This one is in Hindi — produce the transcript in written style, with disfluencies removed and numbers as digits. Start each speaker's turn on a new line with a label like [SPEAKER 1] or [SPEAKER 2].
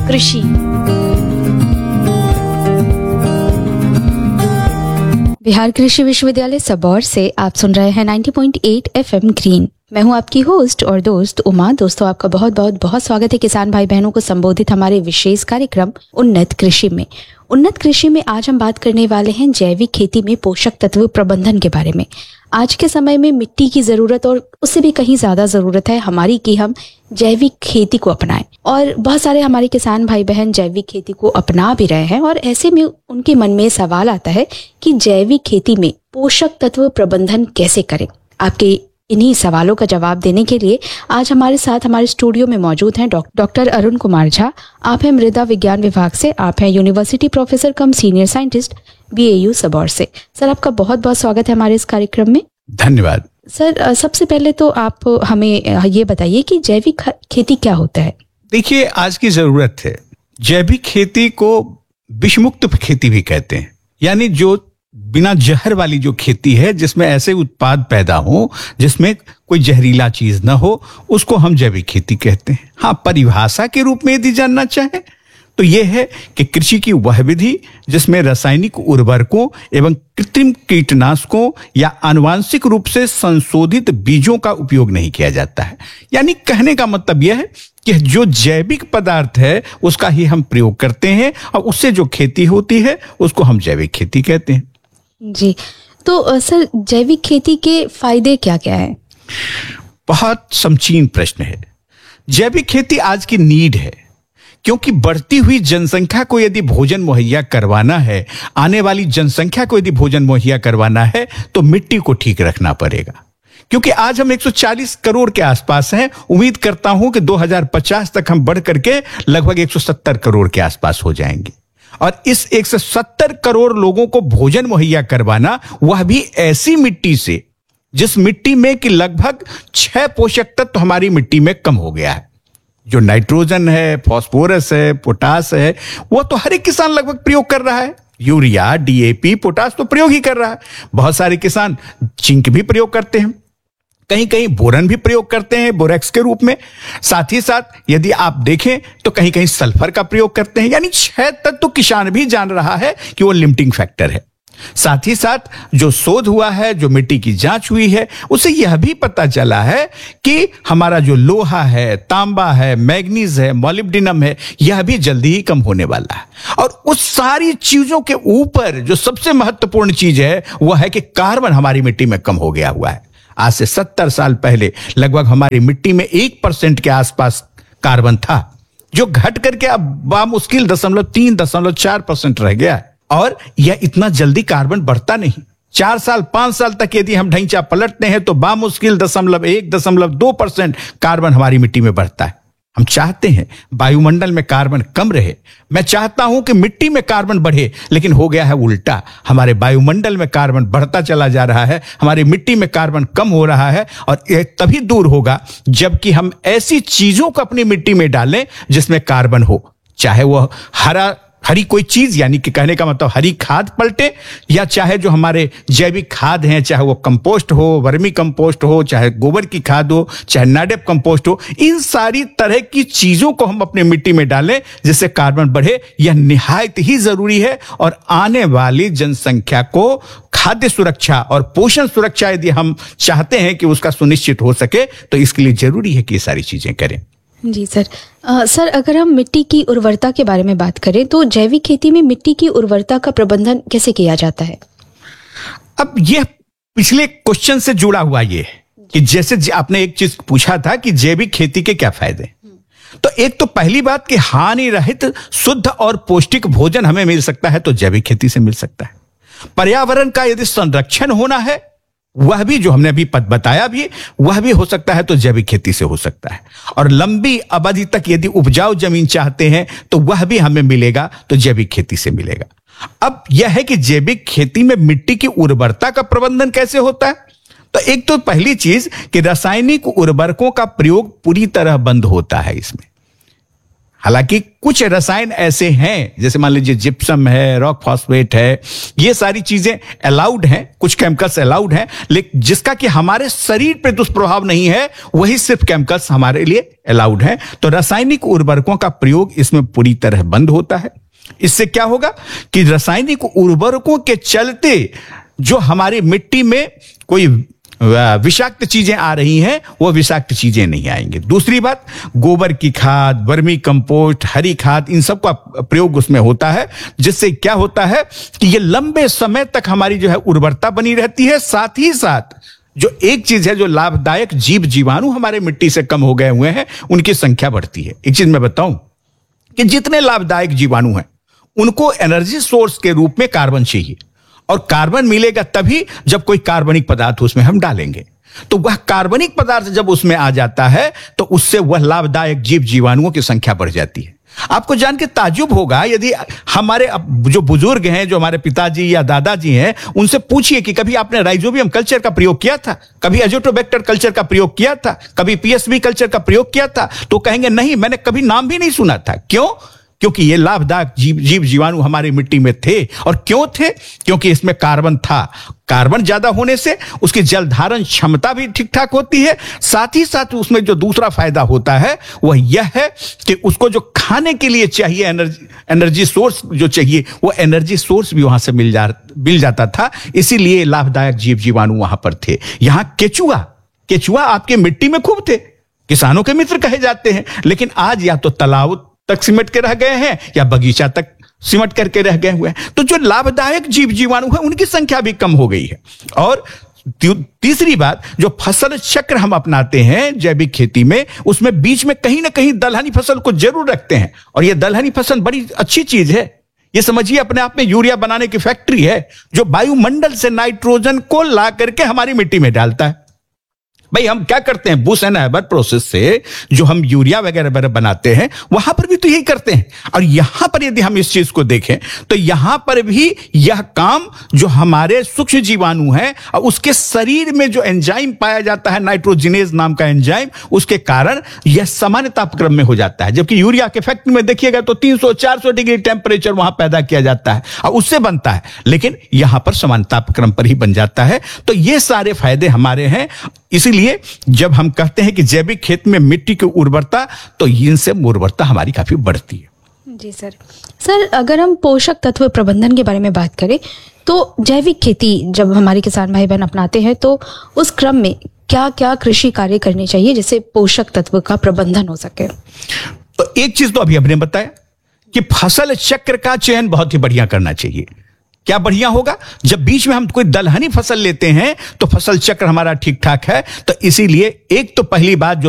[SPEAKER 1] कृषि। बिहार कृषि विश्वविद्यालय सबौर से आप सुन रहे हैं 90.8 FM ग्रीन। मैं हूं आपकी होस्ट और दोस्त उमा। दोस्तों, आपका बहुत स्वागत है किसान भाई बहनों को संबोधित हमारे विशेष कार्यक्रम उन्नत कृषि में। उन्नत कृषि में आज हम बात करने वाले हैं जैविक खेती में पोषक तत्व प्रबंधन के बारे में। आज के समय में मिट्टी की जरूरत और उससे भी कहीं ज्यादा जरूरत है हमारी कि हम जैविक खेती को अपनाएं, और बहुत सारे हमारे किसान भाई बहन जैविक खेती को अपना भी रहे हैं। और ऐसे में उनके मन में सवाल आता है कि जैविक खेती में पोषक तत्व प्रबंधन कैसे करें। आपके इन्हीं सवालों का जवाब देने के लिए आज हमारे साथ हमारे स्टूडियो में मौजूद हैं डॉक्टर अरुण कुमार झा। आप हैं मृदा विज्ञान विभाग से, आप हैं यूनिवर्सिटी प्रोफेसर कम सीनियर साइंटिस्ट BAU सबौर से। सर, आपका बहुत स्वागत है हमारे इस कार्यक्रम में।
[SPEAKER 2] धन्यवाद।
[SPEAKER 1] सर, सबसे पहले तो आप हमें ये बताइए कि जैविक खेती क्या होता है।
[SPEAKER 2] देखिए, आज की जरूरत है। जैविक खेती को विषमुक्त खेती भी कहते हैं, यानी जो बिना जहर वाली जो खेती है, जिसमें ऐसे उत्पाद पैदा हो जिसमें कोई जहरीला चीज ना हो, उसको हम जैविक खेती कहते हैं। हाँ, परिभाषा के रूप में यदि जानना चाहें तो यह है कि कृषि की वह विधि जिसमें रासायनिक उर्वरकों एवं कृत्रिम कीटनाशकों या आनुवांशिक रूप से संशोधित बीजों का उपयोग नहीं किया जाता है। यानी कहने का मतलब यह है कि जो जैविक पदार्थ है उसका ही हम प्रयोग करते हैं, और उससे जो खेती होती है उसको हम जैविक खेती कहते हैं।
[SPEAKER 1] जी, तो सर, जैविक खेती के फायदे क्या क्या है?
[SPEAKER 2] बहुत समीचीन प्रश्न है। जैविक खेती आज की नीड है, क्योंकि बढ़ती हुई जनसंख्या को यदि भोजन मुहैया करवाना है, आने वाली जनसंख्या को यदि भोजन मुहैया करवाना है, तो मिट्टी को ठीक रखना पड़ेगा। क्योंकि आज हम 140 करोड़ के आसपास हैं। उम्मीद करता हूं कि 2050 तक हम बढ़ करके लगभग 170 करोड़ के आसपास हो जाएंगे। और इस 170 करोड़ लोगों को भोजन मुहैया करवाना, वह भी ऐसी मिट्टी से जिस मिट्टी में कि लगभग 6 पोषक तत्व हमारी मिट्टी में कम हो गया है। जो नाइट्रोजन है, फास्फोरस है, पोटास है, वो तो हर एक किसान लगभग प्रयोग कर रहा है। यूरिया, DAP, पोटास तो प्रयोग ही कर रहा है। बहुत सारे किसान जिंक भी प्रयोग करते हैं, कहीं कहीं बोरन भी प्रयोग करते हैं बोरेक्स के रूप में। साथ ही साथ यदि आप देखें तो कहीं कहीं सल्फर का प्रयोग करते हैं। यानी 6 तत्व तो किसान भी जान रहा है कि वो लिमिटिंग फैक्टर है। साथ ही साथ जो शोध हुआ है, जो मिट्टी की जांच हुई है, उससे यह भी पता चला है कि हमारा जो लोहा है, तांबा है, मैग्नीज है, मॉलिब्डेनम है, यह भी जल्दी ही कम होने वाला है। और उस सारी चीजों के ऊपर जो सबसे महत्वपूर्ण चीज है वह है कि कार्बन हमारी मिट्टी में कम हो गया हुआ है। आज से 70 साल पहले लगभग हमारी मिट्टी में 1% के आसपास कार्बन था, जो घट करके अब बामुश्किल 0.3-0.4% रह गया है। और यह इतना जल्दी कार्बन बढ़ता नहीं। 4 साल 5 साल तक यदि हम ढांचा पलटते हैं तो बामुश्किल 0.1-0.2% कार्बन हमारी मिट्टी में बढ़ता है। हम चाहते हैं वायुमंडल में कार्बन कम रहे। मैं चाहता हूं कि मिट्टी में कार्बन बढ़े, लेकिन हो गया है उल्टा। हमारे वायुमंडल में कार्बन बढ़ता चला जा रहा है, हमारी मिट्टी में कार्बन कम हो रहा है। और यह तभी दूर होगा जबकि हम ऐसी चीजों को अपनी मिट्टी में डालें जिसमें कार्बन हो, चाहे वह हरी कोई चीज, यानी कि कहने का मतलब हरी खाद पलटे, या चाहे जो हमारे जैविक खाद हैं, चाहे वो कंपोस्ट हो, वर्मी कंपोस्ट हो, चाहे गोबर की खाद हो, चाहे नाडेप कंपोस्ट हो, इन सारी तरह की चीजों को हम अपने मिट्टी में डालें जिससे कार्बन बढ़े। यह निहायत ही जरूरी है। और आने वाली जनसंख्या को खाद्य सुरक्षा और पोषण सुरक्षा यदि हम चाहते हैं कि उसका सुनिश्चित हो सके, तो इसके लिए जरूरी है कि ये सारी चीजें करें।
[SPEAKER 1] जी सर। सर, अगर हम मिट्टी की उर्वरता के बारे में बात करें तो जैविक खेती में मिट्टी की उर्वरता का प्रबंधन कैसे किया जाता है?
[SPEAKER 2] अब यह पिछले क्वेश्चन से जुड़ा हुआ ये कि जैसे आपने एक चीज पूछा था कि जैविक खेती के क्या फायदे, तो एक तो पहली बात कि हानि रहित शुद्ध और पौष्टिक भोजन हमें मिल सकता है, तो जैविक खेती से मिल सकता है। पर्यावरण का यदि संरक्षण होना है, वह भी जो हमने अभी बताया भी, वह भी हो सकता है तो जैविक खेती से हो सकता है। और लंबी अवधि तक यदि उपजाऊ जमीन चाहते हैं तो वह भी हमें मिलेगा, तो जैविक खेती से मिलेगा। अब यह है कि जैविक खेती में मिट्टी की उर्वरता का प्रबंधन कैसे होता है। तो एक तो पहली चीज कि रासायनिक उर्वरकों का प्रयोग पूरी तरह बंद होता है इसमें। हालांकि कुछ रसायन ऐसे हैं, जैसे मान लीजिए जिप्सम है, रॉक फॉस्फेट है, ये सारी चीजें अलाउड हैं, कुछ केमिकल्स अलाउड हैं, लेकिन जिसका कि हमारे शरीर पे दुष्प्रभाव नहीं है, वही सिर्फ केमिकल्स हमारे लिए अलाउड हैं। तो रासायनिक उर्वरकों का प्रयोग इसमें पूरी तरह बंद होता है। इससे क्या होगा कि रासायनिक उर्वरकों के चलते जो हमारी मिट्टी में कोई विषाक्त चीजें आ रही हैं, वो विषाक्त चीजें नहीं आएंगी। दूसरी बात, गोबर की खाद, वर्मी कंपोस्ट, हरी खाद, इन सब का प्रयोग उसमें होता है, जिससे क्या होता है कि ये लंबे समय तक हमारी जो है उर्वरता बनी रहती है। साथ ही साथ जो एक चीज है, जो लाभदायक जीव जीवाणु हमारे मिट्टी से कम हो गए हुए हैं, उनकी संख्या बढ़ती है। एक चीज मैं बताऊं कि जितने लाभदायक जीवाणु हैं, उनको एनर्जी सोर्स के रूप में कार्बन चाहिए, और कार्बन मिलेगा तभी जब कोई कार्बनिक पदार्थ उसमें हम डालेंगे। तो वह कार्बनिक पदार्थ जब उसमें आ जाता है, तो उससे वह लाभदायक जीव जीवाणुओं की संख्या बढ़ जाती है। आपको जान के ताज्जुब होगा, यदि हमारे जो बुजुर्ग हैं, जो हमारे पिताजी या दादाजी हैं, उनसे पूछिए कि कभी आपने राइजोबियम कल्चर का प्रयोग किया था, कभी एजोटोबैक्टर कल्चर का प्रयोग किया था, कभी पीएसबी कल्चर का प्रयोग किया था, तो कहेंगे नहीं, मैंने कभी नाम भी नहीं सुना था। क्यों? क्योंकि ये लाभदायक जीव जीवाणु हमारी मिट्टी में थे। और क्यों थे? क्योंकि इसमें कार्बन था। कार्बन ज्यादा होने से उसकी जल धारण क्षमता भी ठीक ठाक होती है। साथ ही साथ उसमें जो दूसरा फायदा होता है वह यह है कि उसको जो खाने के लिए चाहिए एनर्जी सोर्स जो चाहिए, वो एनर्जी सोर्स भी वहां से मिल जाता था। इसीलिए लाभदायक जीव जीवाणु वहां पर थे। यहां केचुआ आपके मिट्टी में खूब थे, किसानों के मित्र कहे जाते हैं, लेकिन आज या तो तालाब तक सिमट के रह गए हैं या बगीचा तक सिमट करके रह गए हुए हैं। तो जो लाभदायक जीव जीवाणु है, उनकी संख्या भी कम हो गई है। और तीसरी बात, जो फसल चक्र हम अपनाते हैं जैविक खेती में, उसमें बीच में कहीं ना कहीं दलहनी फसल को जरूर रखते हैं। और यह दलहनी फसल बड़ी अच्छी चीज है। ये समझिए अपने आप में यूरिया बनाने की फैक्ट्री है, जो वायुमंडल से नाइट्रोजन को ला करके हमारी मिट्टी में डालता है। भाई हम क्या करते हैं, बुश एंड हैबर प्रोसेस से जो हम यूरिया वगैरह बनाते हैं, वहां पर भी तो यही करते हैं। और यहां पर यदि हम इस चीज को देखें, तो यहां पर भी यह काम जो हमारे सूक्ष्म जीवाणु हैं, और उसके शरीर में जो एंजाइम पाया जाता है, नाइट्रोजिनेज नाम का एंजाइम, उसके कारण यह सामान्य तापक्रम में हो जाता है। जबकि यूरिया के फैक्ट्री में देखिएगा तो 300-400 डिग्री टेम्परेचर वहां पैदा किया जाता है और उससे बनता है, लेकिन यहां पर सामान्य तापक्रम पर ही बन जाता है। तो ये सारे फायदे हमारे हैं। इसीलिए जब हम कहते हैं कि जैविक खेत में मिट्टी की उर्वरता, तो इनसे उर्वरता हमारी काफी बढ़ती है।
[SPEAKER 1] जी सर, अगर हम पोषक तत्व प्रबंधन के बारे में बात करें, तो जैविक खेती जब हमारे किसान भाई बहन अपनाते हैं, तो उस क्रम में क्या क्या कृषि कार्य करने चाहिए जिससे पोषक तत्व का प्रबंधन हो सके?
[SPEAKER 2] तो एक चीज तो अभी हमने बताया कि फसल चक्र का चयन बहुत ही बढ़िया करना चाहिए। क्या बढ़िया होगा? जब बीच में हम कोई दलहनी फसल लेते हैं तो फसल चक्र हमारा ठीक ठाक है। तो इसीलिए एक तो पहली बात जो